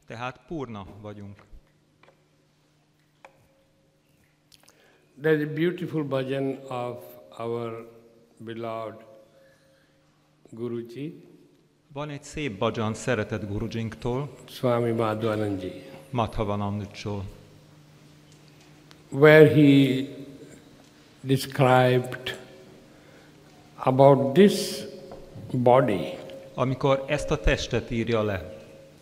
Tehát Purna vagyunk. There's a beautiful bhajan of our beloved Guruji, Van egy szép bhajan szeretett Gurujinktól, Swami Madhvananji, Madhavanandjitól, where he described about this body amikor ezt a testet írja le,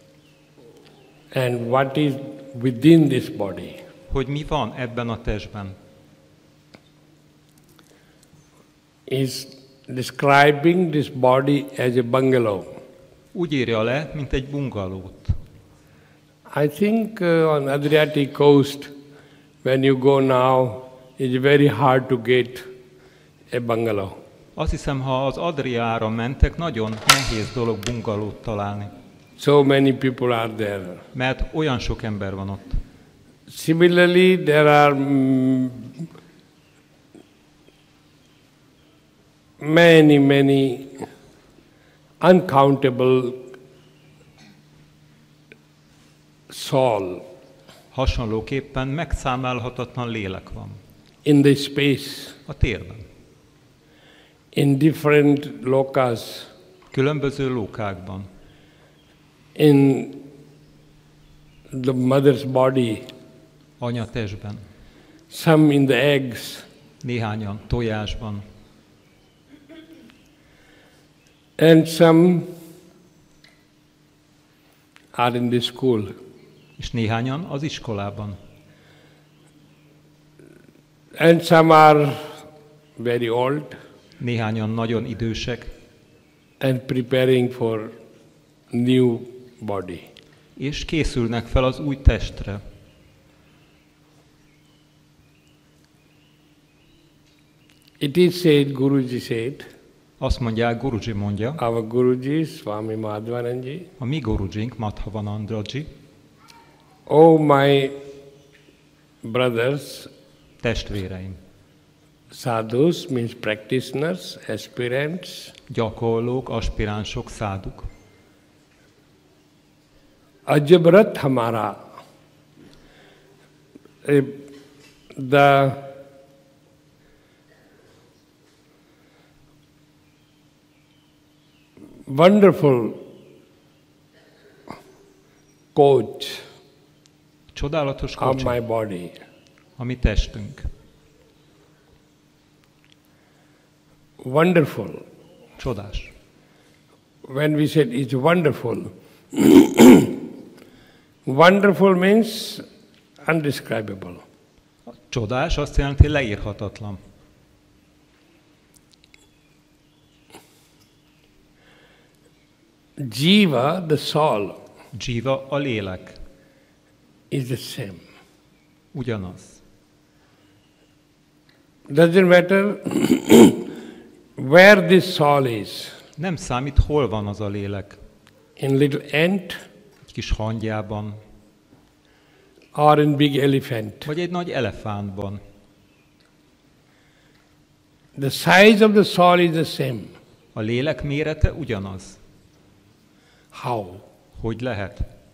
and what is within this body. hogy mi van ebben a testben. Is describing this body as a bungalow. Úgy írja le, mint egy bungalót. I think on Adriatic coast, when you go now, it's very hard to get a bungalow. Azt hiszem, ha az Adriára mentek, nagyon nehéz dolog bungalót találni, So many people are there. mert olyan sok ember van ott. Similarly, there are many uncountable soul Hasonlóképpen megszámlálhatatlan lélek van in the space, a térben. in different lokas, Különböző lókákban. in the mother's body, Anyatestben. some in the eggs, Néhányan tojásban. and some are in the school. És néhányan az iskolában. And some are very old Néhányan nagyon idősek, and preparing for new body. és készülnek fel az új testre. It is said, Guruji said, Azt mondják, Guruji mondja, our Guruji, Swami Madhvananji, a mi Gurujink, Madhavanandji, oh my brothers, testvéreim, sadhus means practitioners, aspirants, gyakorlók, aspiránsok, száduk. Ajabrat hamara, the wonderful coach Csodálatos of kocsi, my body. a mi testünk. Wonderful. Csodás. When we said it's wonderful, wonderful means undescribable. Csodás azt jelenti leírhatatlan. Jiva, the soul, Jiva, a lélek. is the same. Ugyanaz. Doesn't matter where this soul is. Nem számít, hol van az a lélek. In little ant Egy kis hangyában, or in big elephant. vagy egy nagy elefántban. The size of the soul is the same. A lélek mérete ugyanaz. How? Hogy lehet?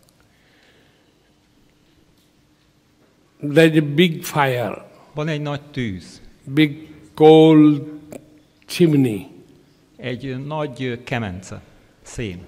There's a big fire, Van egy nagy tűz, big coal chimney. egy nagy kemence, szén.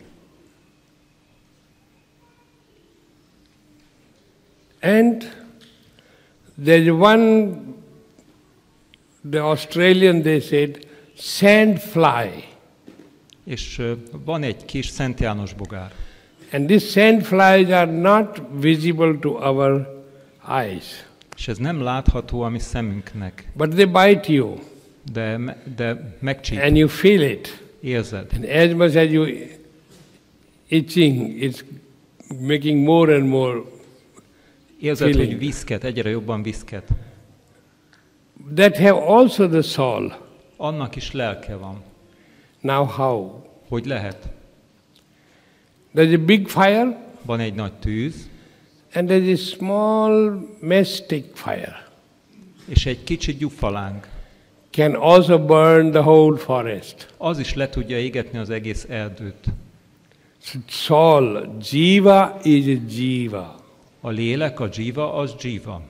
And there's one, the Australian, they said, sandfly. És van egy kis Szent János bogár. And these sandflies are not visible to our eyes, És ez nem látható a mi szemünknek, but they bite you de megcsíp, and you feel it. érzed. And as much as you itching, it's making more and more. Érzed, feeling. hogy viszket, egyre jobban viszket. That have also the soul. Annak is lelke van. Now how? Hogy lehet? There's a big fire Van egy nagy tűz, and there's a small mastic fire. és egy kicsi gyufaláng. Can also burn the whole forest. Az is le tudja égetni az egész erdőt. Soul, jiva is jiva. A lélek, a jiva, az jiva.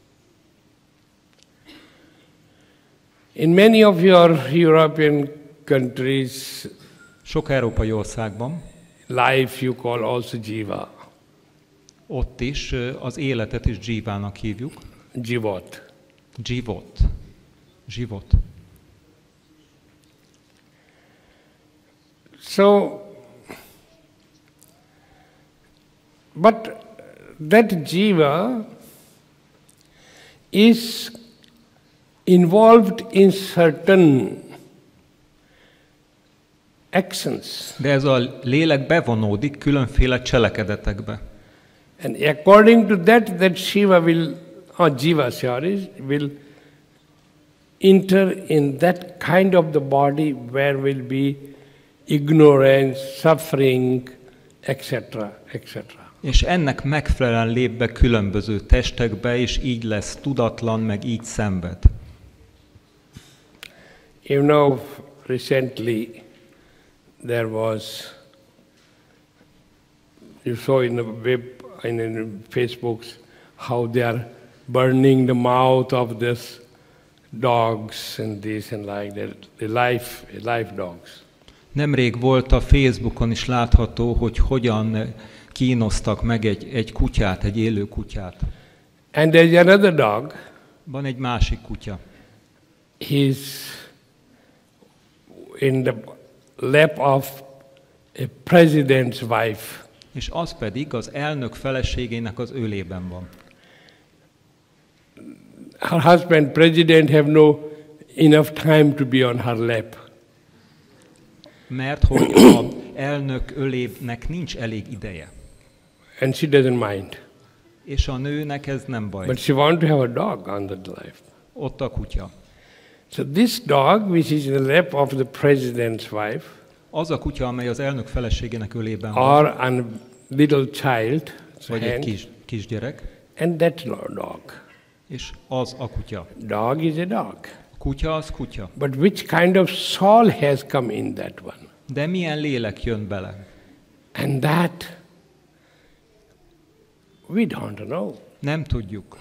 In many of your European countries, Sok európai országban, life you call also jiva, ott is az életet is jivának hívjuk. jivot. Jivot. Jivot. So, but that jiva is involved in certain actions. De ez a lélek bevonódik különféle cselekedetekbe. And according to that Shiva will, or jiva, will enter in that kind of the body where will be ignorance, suffering, etc., etc. És ennek megfelelően lép be különböző testekbe, és így lesz tudatlan, meg így szenved. You know, recently there was, you saw in the web, in Facebooks, how they are burning the mouth of this dogs and this and like that, the life dogs. Nemrég volt a Facebookon is látható, hogy hogyan kínoztak meg egy kutyát, egy élő kutyát. And there's another dog. Van egy másik kutya. He's in the lap of a president's wife. És az pedig az elnök feleségének az ölében van. Her husband, president, have no enough time to be on her lap. Mert hogy az elnök ölének nincs elég ideje. And she doesn't mind. És a nőnek ez nem baj. But she wants to have a dog on the lap. Ott a kutya. So this dog, which is in the lap of the president's wife, Az a kutya, amely az elnök feleségének ölében van, or a little child, vagy egy kisgyerek, and that dog. és az a kutya. Dog is a dog. A kutya az kutya. But which kind of soul has come in that one? De milyen lélek jön bele? And that we don't know. Nem tudjuk.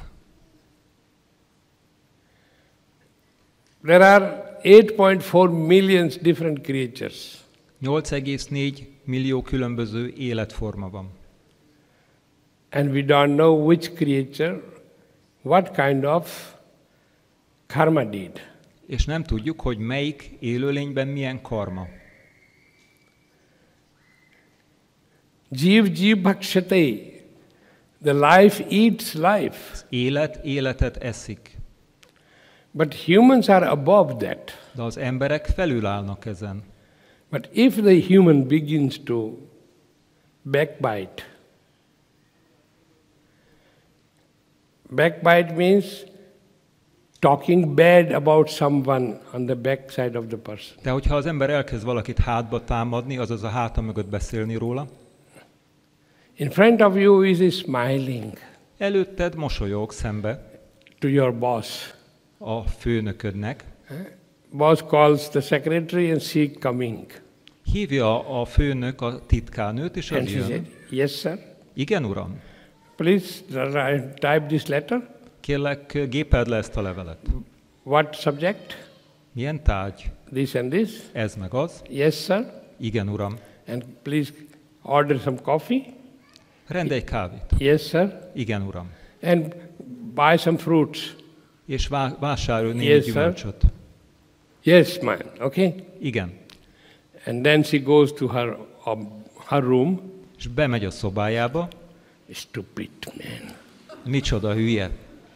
There are 8.4 million different creatures. 8,4 millió különböző életforma van. And we don't know which creature, what kind of karma did. És nem tudjuk, hogy melyik élőlényben milyen karma. Jiv bhakshate. The life eats life. Az élet életet eszik. But humans are above that. De az emberek felülállnak ezen. But if the human begins to backbite means talking bad about someone on the backside of the person. De hogyha az ember elkezd valakit hátba támadni, azaz a háta mögött beszélni róla, In front of you is smiling előtted mosolyog szembe to your boss. a főnöködnek, Boss calls the secretary and she coming. hívja a főnök a titkárnőt, és And az she said, jön. yes sir, Igen, uram, please type this letter. kérlek, gépeld le ezt a levelet. What subject? Milyen tárgy? This and this. Ez meg az? Yes sir. Igen, uram. And please order some coffee. Rendelj kávét. Yes sir. Igen, uram. And buy some fruits. És vásárolj némi Yes, sir. gyümölcsöt. Yes, man. Okay. Igen. And then she goes to her room. És bemegy a szobájába. Stupid man. Micsoda hülye.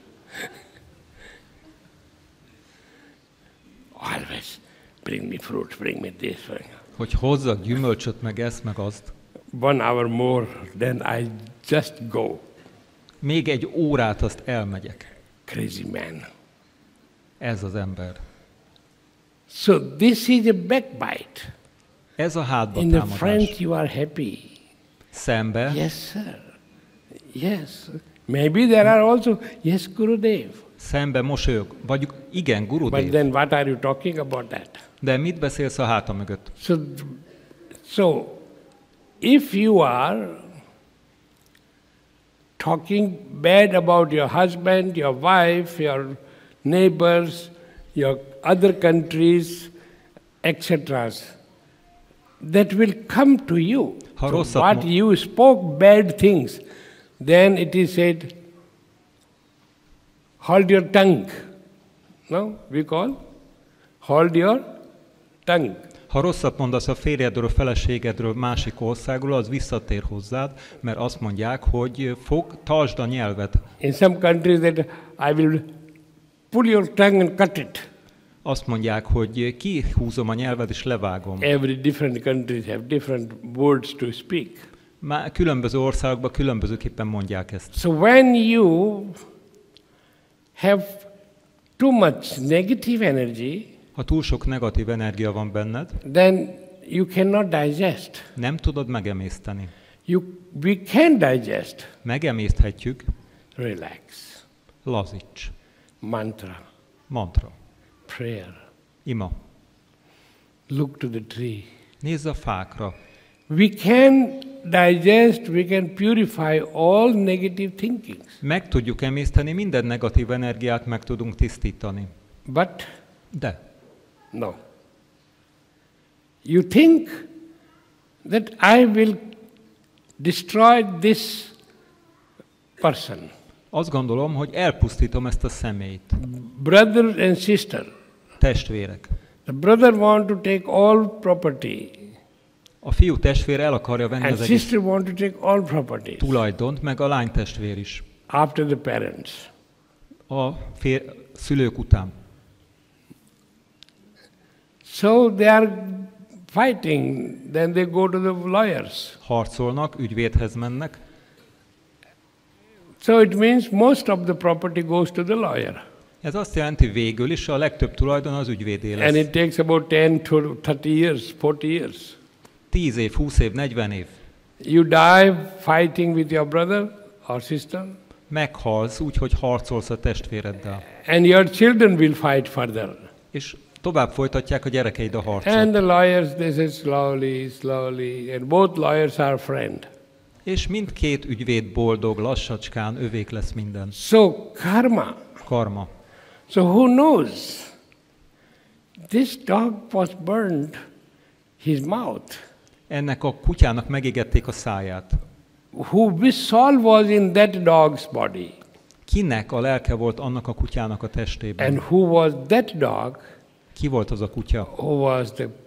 Always bring me fruits, bring me this. Hogy hozzak gyümölcsöt, meg ezt, meg azt. 1 hour more, then I just go. Még egy órát azt elmegyek. Crazy man. Ez az ember. So this is a backbite. Ez a hátba In the támadás. front you are happy. Szembe. Yes, sir. Yes. Maybe there are also, yes, Gurudev. Szembe mosolyog. Vagy igen, But Gurudev. then what are you talking about that? De mit beszélsz a háta mögött? So if you are talking bad about your husband, your wife, your neighbors, your other countries, etc., that will come to you. So what you spoke bad things, then it is said, hold your tongue. No, we call, hold your tongue. Ha rosszat mondasz a férjedről, a feleségedről, másik országról, az visszatér hozzád, mert azt mondják, hogy tartsd a nyelvet. In some countries that I will pull your tongue and cut it. Azt mondják, hogy kihúzom a nyelvet és levágom. Every different countries have different words to speak. Különböző országokban különbözőképpen mondják ezt. So when you have too much negative energy, ha túl sok negatív energia van benned, then you cannot digest. Nem tudod megemészteni. We can digest. Megemészthetjük. Relax. Lazíts. Mantra. Prayer. Ima. Look to the tree. Nézz a fákra. We can digest, we can purify all negative thinkings. Meg tudjuk emészteni, minden negatív energiát meg tudunk tisztítani. De. No. You think that I will destroy this person. Azt gondolom, hogy elpusztítom ezt a személyt. Brother and sister. Testvérek. The brother want to take all property. A fiú testvér el akarja venni and az egész sister want to take all property. Tulajdont, meg a lány testvér is. After the parents. A szülők után. So they are fighting, then they go to the lawyers. Harcolnak, ügyvédhez mennek. So it means most of the property goes to the lawyer. Ez azt jelenti, végül is a legtöbb tulajdon az ügyvédé lesz. And it takes about 10 to 30 years, 40 years. 10 év, 20 év, 40 év. You die fighting with your brother or sister. Meghalsz úgy, hogy harcolsz a testvéreddel. And your children will fight further. És tovább folytatják a gyerekeid a harcot. And the lawyers, they say slowly, and both lawyers are friend. És mindkét ügyvéd boldog, lassacskán, övék lesz minden. So karma. So who knows? This dog was burned his mouth. Ennek a kutyának megégették a száját. Which soul was in that dog's body? Kinek a lelke volt annak a kutyának a testében? And who was that dog? Ki volt az a kutya? Who was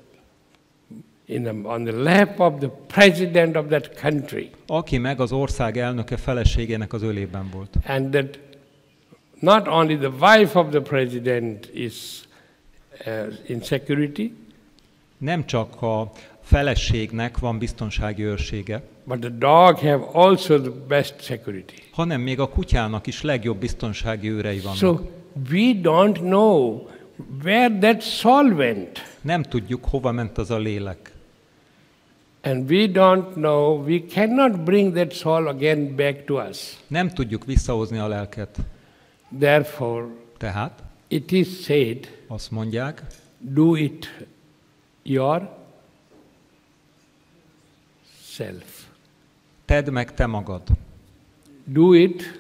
on the lap of the president of that country? Aki meg az ország elnöke feleségének az ölében volt. And that not only the wife of the president is in security, nem csak a feleségnek van biztonsági őrsége, but the dog have also the best security. Hanem még a kutyának is legjobb biztonsági őrei vannak. So we don't know where that soul went. Nem tudjuk, hova ment az a lélek. And we don't know, we cannot bring that soul again back to us. Nem tudjuk visszahozni a lelket. Therefore, tehát it is said, azt mondják, do it yourself. Tedd meg te magad. Do it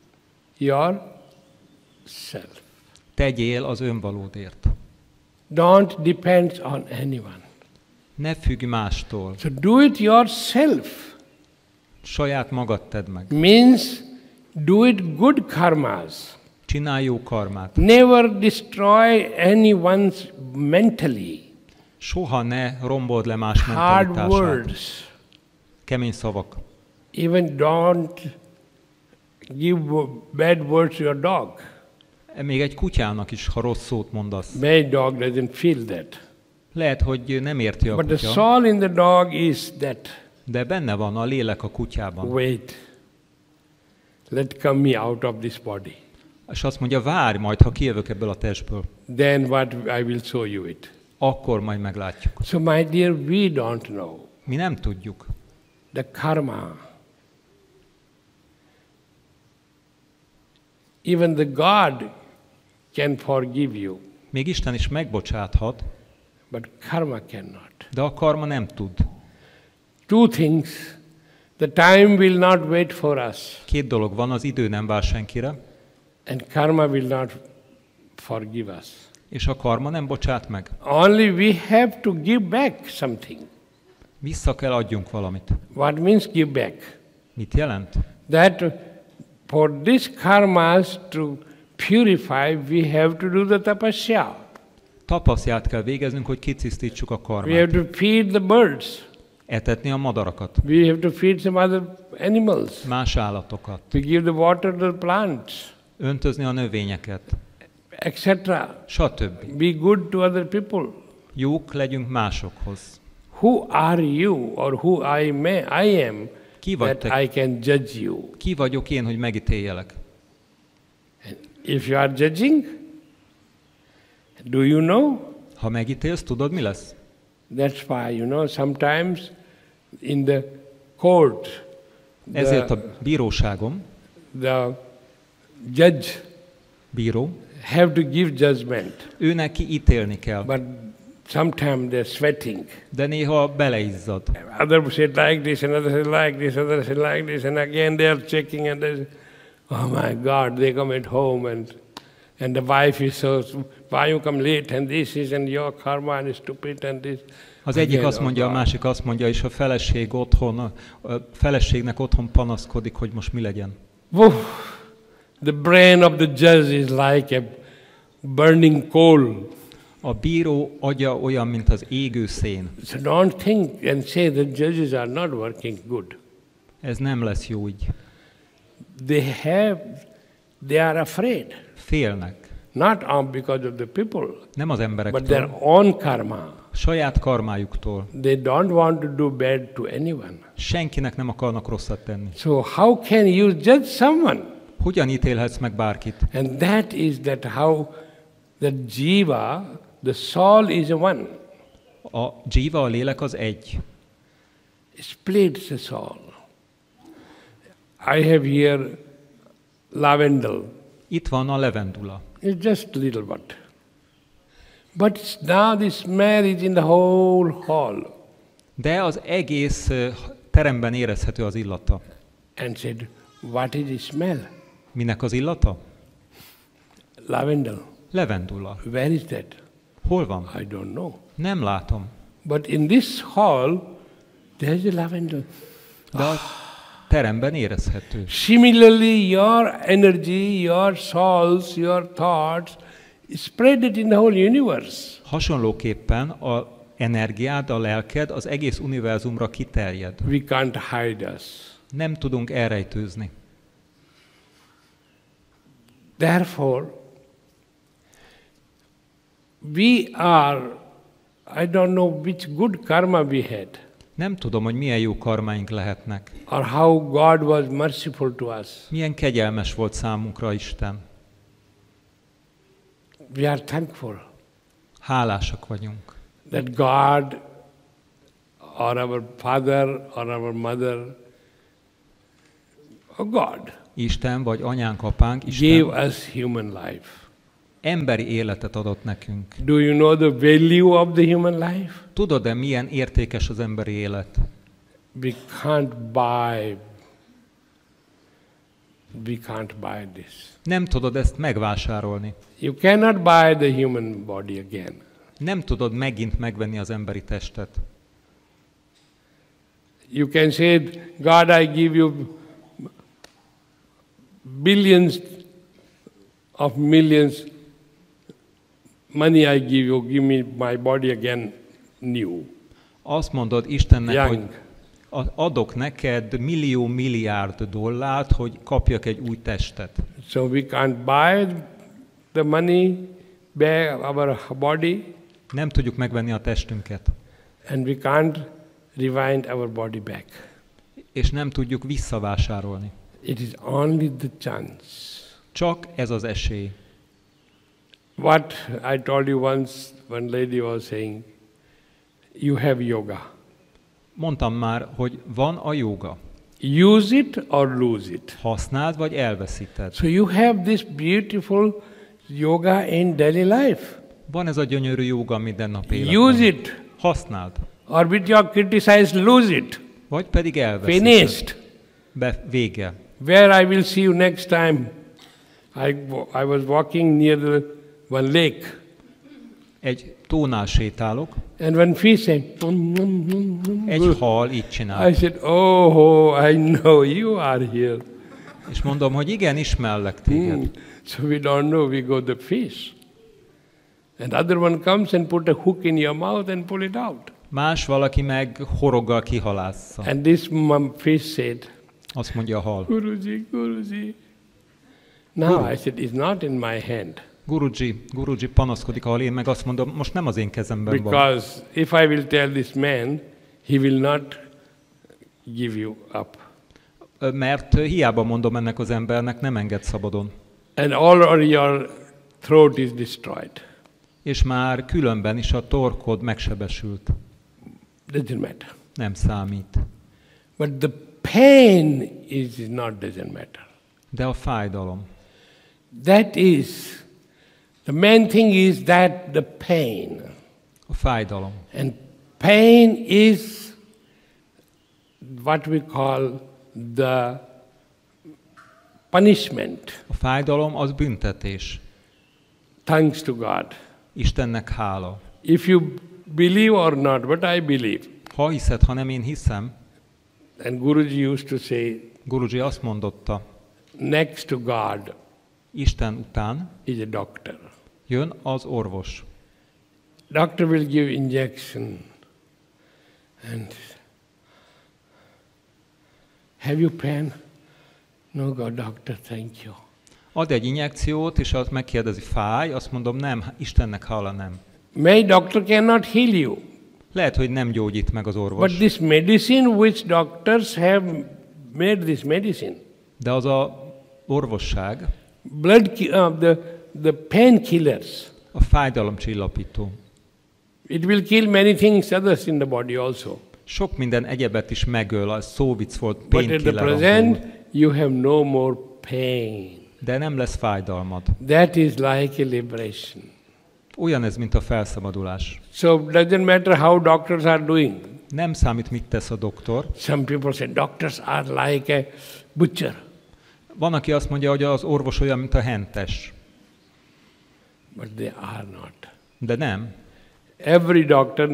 yourself. Tegyél az önvalódért. Don't depend on anyone. Ne függ mástól. So do it yourself. Saját magad tedd meg. Means do it good karmas. Csinálj jó karmát. Never destroy anyone's mentally. Soha ne rombold le más mentalitását. Hard words. Kemény szavak. Even don't give bad words to your dog. Még egy kutyának is, ha rossz szót mondasz. My dog doesn't feel that. Lehet, hogy nem érti a But kutya. The soul in the dog is that. De benne van a lélek a kutyában. Wait. Let come me out of this body. És azt mondja, várj majd, ha kijövök ebből a testből. Then what I will show you it. Akkor majd meglátjuk. So my dear, we don't know. Mi nem tudjuk. The karma. Even the God can forgive you. Még Isten is megbocsáthat. But karma cannot. De a karma nem tud. Two things. The time will not wait for us, Két dolog van, az idő nem vár senkire, and karma will not forgive us. és a karma nem bocsát meg. Only we have to give back something. Vissza kell adjunk valamit. What means give back? Mit jelent? That for this karmas to purify, we have to do the tapasya. Tapaszját kell végeznünk, hogy kitisztítsuk a We have karmát. to feed the birds. Etetni a madarakat, We have to feed some other animals. más állatokat, We give the water to the plants, öntözni a növényeket, etc. stb. Be good to other people. Jók legyünk másokhoz. Who are you or who I am Ki vagy that te? I can judge you? Ki vagyok én, hogy megítéljelek? If you are judging, do you know? Ha megítélsz, tudod, mi lesz? That's why, sometimes in the court, Ezért a bíróságom, the judge bíró, have to give judgment, ő neki ítélni kell, but sometimes they're sweating. de néha beleizzad. Other said like this, another said like this, other said like this, and again they are checking and they say, oh my God, they come at home and the wife is so, why you come late and this is and your karma and stupid and this. Az egyik Again, azt mondja, a God. másik azt mondja, és a feleség otthon, a feleségnek otthon panaszkodik, hogy most mi legyen. Woof. The brain of the judge is like a burning coal. A bíró agya olyan, mint az égő szén. So don't think and say the judges are not working good. Ez nem lesz jó így. They are afraid. Félnek. Not because of the people, Nem az but emberektől, their own karma. saját karmájuktól. They don't want to do bad to anyone. Senkinek nem akarnak rosszat tenni. So how can you judge someone? Hogyan ítélhetsz meg bárkit? And that is how the jiva, the soul is one. A jiva, a lélek az egy. Splits the soul. I have here lavendel. Itt van a levendula. It's just a little bit. But now the smell is in the whole hall. De az egész teremben érezhető az illata. And said, what is the smell? Minek az illata? Lavendel. Levendula. Where is that? Hol van? I don't know. Nem látom. But in this hall, there's a lavendel. De a teremben érezhető. Similarly, your energy, your souls, your thoughts, spread it in the whole universe. Hasonlóképpen a energiád, a lelked az egész univerzumra kiterjed. We can't hide us. Nem tudunk elrejtőzni. Therefore, we are, I don't know which good karma we had, Nem tudom, hogy milyen jó karmáink lehetnek. or how God was merciful to us. Milyen kegyelmes volt számunkra Isten. We are thankful Hálásak vagyunk. that God or our father or our mother or God Isten vagy anyánk, apánk, gave Isten us human life. emberi életet adott nekünk. Do you know the value of the human life? Tudod-e, milyen értékes az emberi élet? We can't buy this. Nem tudod ezt megvásárolni. You cannot buy the human body again. Nem tudod megint megvenni az emberi testet. You can say, God, I give you billions of millions, money I give me my body again new, Azt mondod Istennek, young. hogy adok neked milliárd dollárt, hogy kapjak egy új testet. So we can't buy the money, back our body, Nem tudjuk megvenni a testünket, and we can't rewind our body back. és nem tudjuk visszavásárolni. It is only the chance. Csak ez az esély. What I told you once, one lady was saying, you have yoga. Mondtam már, hogy van a jóga. Use it or lose it. Használd vagy elveszíted. So you have this beautiful yoga in daily life. Van ez a gyönyörű jóga mindennapi Use életben. it. Használd. Or with your criticize, lose it. vagy pedig elveszíted. Finished. Vége. Where I will see you next time. I was walking near the one lake. Egy tónál sétálok, And one fish said, egy hal így I csinál. said, oh, I know you are here. És mondom, hogy igen, ismerlek téged. So we don't know, we go the fish. And other one comes and put a hook in your mouth and pull it out. Más valaki meg horoggal kihalásza. And this fish said, Azt mondja a hal. Guruji, Guruji. Now I said, it's not in my hand. Guruji panaszkodik a hal, én meg azt mondom, most nem az én kezemben van. Because if I will tell this man, he will not give you up. Mert hiába mondom ennek az embernek, nem enged szabadon. And all your throat is destroyed. És már különben is a torkod megsebesült. Doesn't matter. Nem számít. But the pain doesn't matter. De a fájdalom. That is, the main thing is that the pain. A fájdalom. And pain is what we call the punishment. A fájdalom az büntetés. Thanks to God. Istennek hála. If you believe or not, but I believe. Ha hiszed, ha nem, én hiszem. And Guruji used to say, Guruji azt mondotta, next to God Isten után is a doctor. jön az orvos. Doctor will give injection and have you pain? No, God, doctor, thank you. Ad egy injekciót, és azt megkérdezi, fáj? Azt mondom, nem, Istennek hála nem. May doctor cannot heal you. Lehet, hogy nem gyógyít meg az orvos. But this medicine which doctors have made this medicine, De az a orvosság, the painkillers, a fájdalomcsillapító. it will kill many things others in the body also. Sok minden egyebet is megöl, a szóvic volt, But at the painkiller present, angolul. you have no more pain. De nem lesz fájdalmad. That is like a liberation. Olyan ez, mint a felszabadulás. So doesn't matter how doctors are doing. Nem számít, mit tesz a doktor. Some people say doctors are like a butcher. Van, aki azt mondja, hogy az orvos olyan, mint a hentes. But they are not. De nem. Every doctor,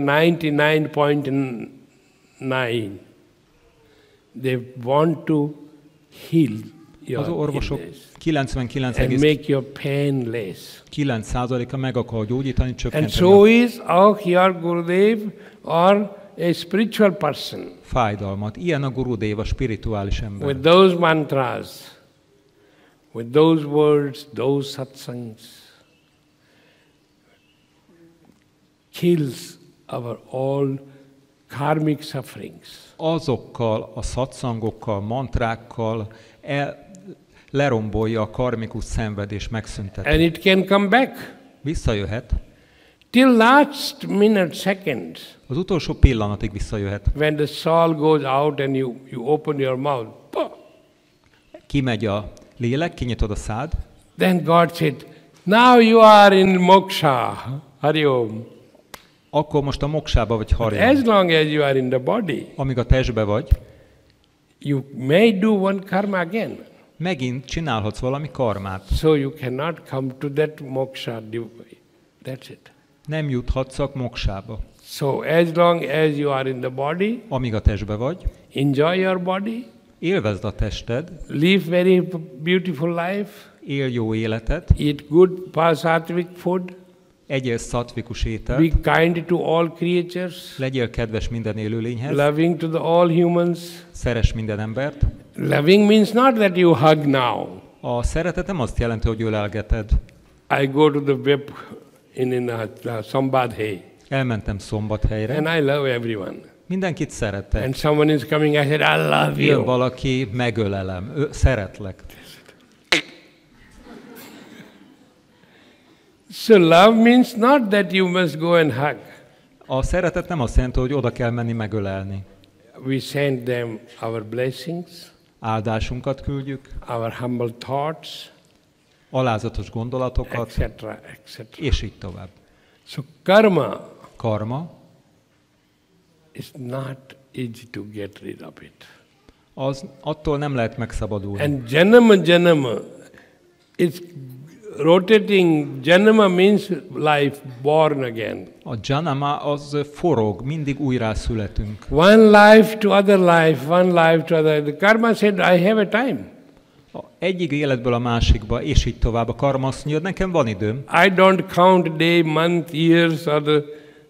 99.9, they want to heal Az your orvosok illness and make your pain less. 99,9%-a meg akar gyógyítani, And csökkenteni so a is your Gurudev or a spiritual person. fájdalmat. Ilyen a Gurudev, a spirituális ember. With those mantras, with those words, those satsangs, kills our all karmic sufferings. Azokkal a szatszangokkal, mantrákkal lerombolja a karmikus szenvedés, megszünteti. And it can come back. Visszajöhet. Till last minute, second, Az utolsó pillanatig visszajöhet. when the soul goes out and you open your mouth, Kimegy a lélek, kinyitod a szád, then God said, now you are in moksha, Hari Om. akkor most a moksába vagy As harján. long as you are in the body, Amíg a testbe vagy, you may do one karma again. megint csinálhatsz valami karmát. So you cannot come to that moksha. That's it. Nem juthatsz a moksába. So as long as you are in the body, Amíg a testbe vagy, enjoy your body, élvezd a tested, live very beautiful life, él jó életet, eat good sattvic food, egyél szattvikus be ételt, kind to all creatures, legyél kedves minden élőlényhez, loving to all humans. szeress minden embert. Loving means not that you hug now. A szeretet nem azt jelenti, hogy ölelgeted. I go to the whip in Sambadhe, Elmentem Szombathelyre, and I love everyone. mindenkit szeretek. And someone is coming, I said, I love Jön you. valaki, megölelem, szeretlek. So love means not that you must go and hug. A szeretet nem azt jelenti, hogy oda kell menni megölelni. We send them our blessings, Áldásunkat küldjük, our humble thoughts, alázatos gondolatokat, etc. és így tovább. So karma Karma is not easy to get rid of it. Az attól nem lehet megszabadulni. And janama, it's rotating. Janama means life, born again. A janama az forog, mindig újrá születünk. One life to other life, one life to other. The karma said, I have a time. Egyik életből a másikba, és így tovább. A karma azt mondja, nekem van időm. I don't count day, month, years, or the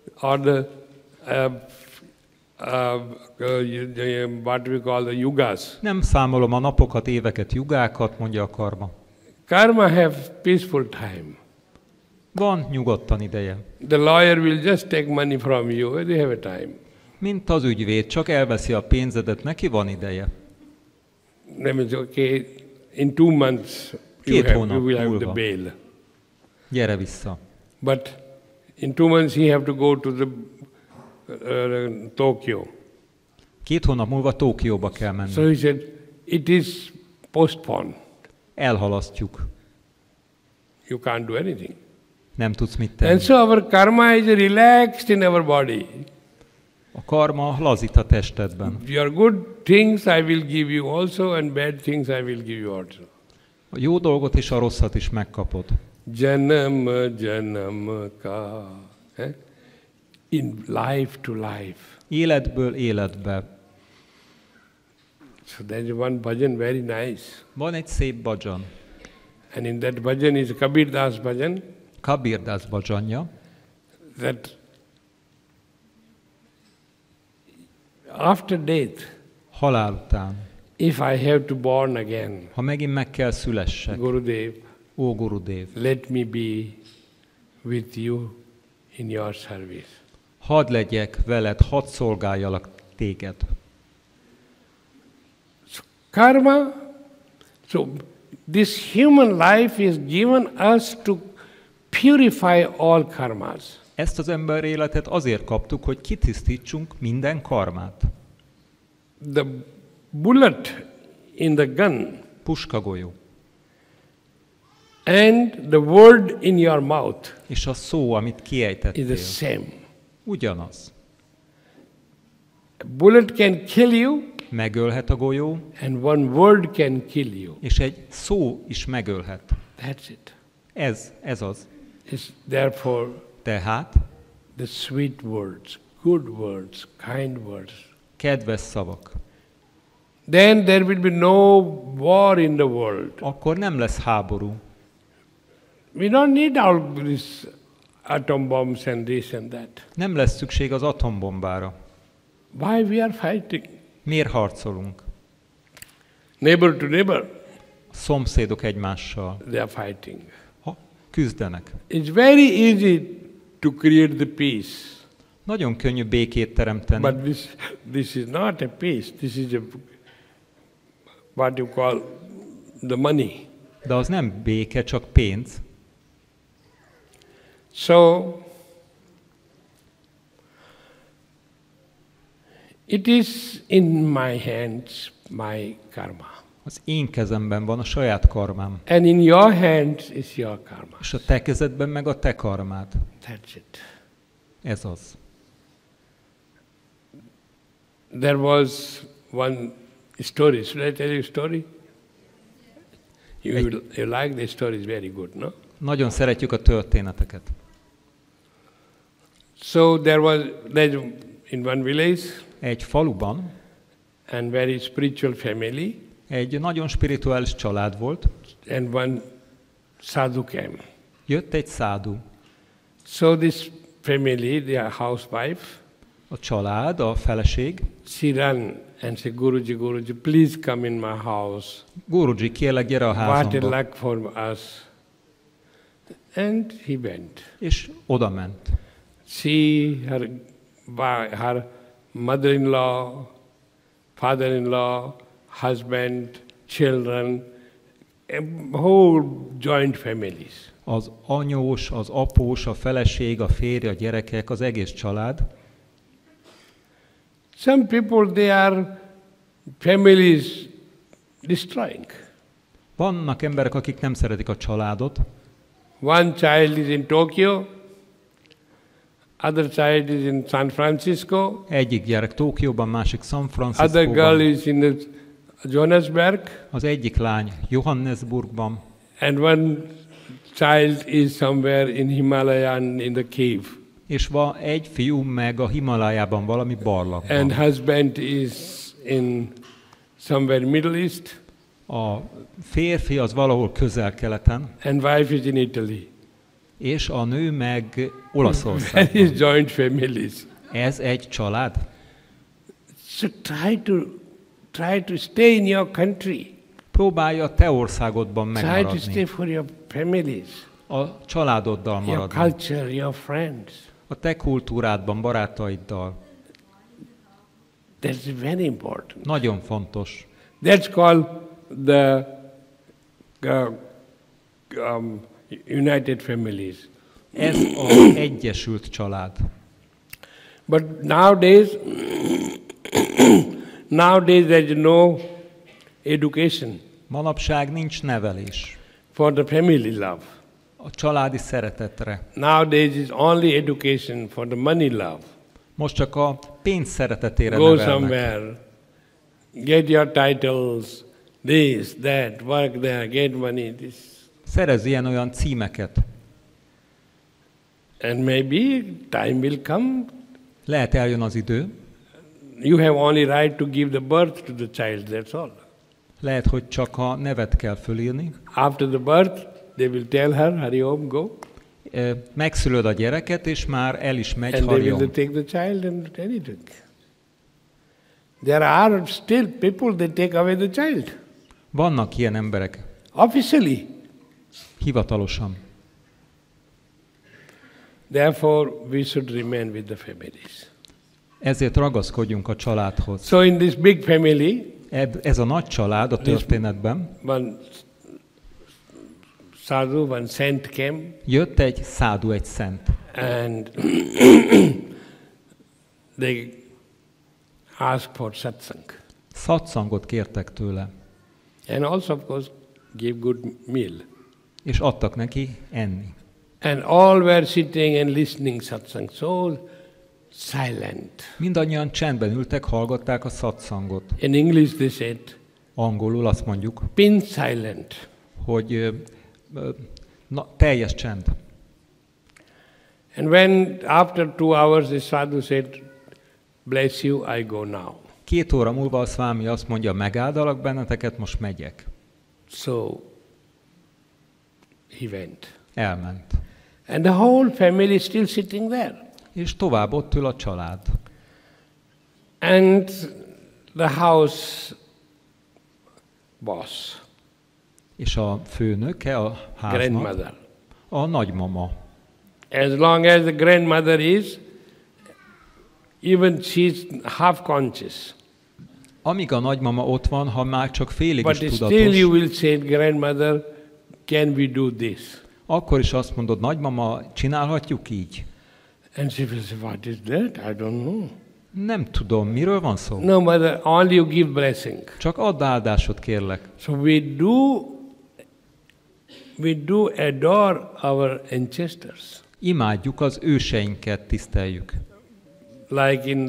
what we call the yugas. Nem számolom a napokat, éveket, jugákat, mondja a karma. Karma have peaceful time. Van nyugodtan ideje. The lawyer will just take money from you, they have a time. Mint az ügyvéd, csak elveszi a pénzedet, neki van ideje. That means, okay, in 2 months you will have the bail. Gyere vissza. But in 2 months he have to go to the Tokyo. 2 hónap múlva Tokióba kell menni. So he said, it is postponed. Elhalasztjuk. You can't do anything. Nem tudsz mit tenni. And so our karma is relaxed in our body. A karma lazít a testedben. Your good things I will give you also, and bad things I will give you also. A jó dolgot és a rosszat is megkapod. Janam ka. In life to life. Életből életbe. So there is one bhajan very nice. Van egy szép bhajan. And in that bhajan is Kabir Das bhajan. Kabir Das bhajanja. That after death, halál után, if I have to born again, ha megint meg kell szülessek, Gurudev, ó Gurudev, let me be with you in your service. Hadd legyek veled, hadd szolgáljalak téged. So, karma, so this human life is given us to purify all karmas. Ezt az ember életet azért kaptuk, hogy kitisztítsunk minden karmát. The bullet in the gun puskagolyó and the word in your mouth és a szó, amit kiejtettél, is the same. Ugyanaz. A bullet can kill you, megölhet a golyó, and one word can kill you. És egy szó is megölhet. That's it. Ez az. It's therefore Tehát the sweet words, good words, kind words. Kedves szavak. Then there will be no war in the world. Akkor nem lesz háború. We don't need all these atom bombs and this and that. Nem lesz szükség az atombombára. Why we are fighting? Miért harcolunk? Neighbor to neighbor. A szomszédok egymással. They are fighting. Küzdenek. It's very easy to create the peace. Nagyon könnyű békét teremteni. But this is not a peace. This is what you call the money. De az nem béke, csak pénz. So it is in my hands, my karma. Az én kezemben van a saját karmám. And in your hands is your karma. És a te kezedben meg a te karmád. That's it. Ez az. There was one story. Should I tell you a story? You like the story, is very good, no? Nagyon szeretjük a történeteket. So there's in one village, egy faluban, and very spiritual family, egy nagyon spirituális család volt, and one sadhu came. Jött egy szádu. So this family, their housewife, a család, a feleség, she ran and said, Guruji, please come in my house. Guruji, kérlek, gyere a házamba. What a luck for us. And he went. És oda ment. She, her mother-in-law, father-in-law, husband, children, a whole joint families. Az anyós, az após, a feleség, a férj, a gyerekek, az egész család. Some people, they are families destroying. Vannak emberek, akik nem szeretik a családot. One child is in Tokyo, Other child is in San Francisco. Egyik gyerek Tokióban, másik San Other Franciscóban. girl is in Johannesburg. Az egyik lány Johannesburgban, And one child is somewhere in Himalaya in the cave. és egy fiú meg a Himalájában valami barlangban. And husband is in somewhere Middle East. A férfi az valahol közel-keleten, And wife is in Italy. és a nő meg That Olaszországban. is joint families. Ez egy család. So try to stay in your country. Próbálj a te országodban Try to megmaradni. stay for your families, A családoddal your maradni. culture, your friends. A te kultúrádban, barátaiddal. That's very important. Nagyon fontos. That's called the united families. Ez az egyesült család. But nowadays there's no education Manapság nincs nevelés for the family love. a családi szeretetre. Nowadays is only education for the money love. Most csak a pénz szeretetére Go nevelnek. somewhere, get your titles, this, that, work there, get money, this. Szerez ilyen-olyan címeket. And maybe time will come. Lehet eljön az idő, You have only right to give the birth to the child, that's all. lehet, hogy csak a nevet kell fölírni. After the birth, they will tell her, hurry home, go. Megszülöd a gyereket, és már el is megy, And they will harjon. take the child and anything. There are still people that take away the child, Vannak ilyen emberek, officially. hivatalosan. Therefore, we should remain with the families. Ezért ragaszkodjunk a családhoz. So in this big family, Ez a nagy család a történetben, one sadhu, one saint came, jött egy szádu, egy szent, and they asked for satsang. szatszangot kértek tőle, And also, of course, gave good meal. és adtak neki enni. And all were sitting and listening satsang, so silent. Mindannyian csendben ültek, hallgatták a szatszangot. In English they said, Angolul azt mondjuk, pin silent. hogy teljes csend. And when after 2 hours the sadhu said, bless you, I go now. 2 óra múlva a szvámi azt mondja, megáldalak benneteket, most megyek. So he went. Elment. And the whole family is still sitting there. És tovább ott ül a család. And the house boss, És a főnöke a háznak, grandmother. a nagymama. As long as the grandmother is, even she's half conscious. Amíg a nagymama ott van, ha már csak félig But is still tudatos, you will say, grandmother, can we do this? akkor is azt mondod, nagymama, csinálhatjuk így? And she will say, what is that? I don't know. Nem tudom, miről van szó? No, mother, only you give blessing. Csak add áldásot, kérlek. So we do adore our ancestors. Imádjuk az őseinket, tiszteljük. Like in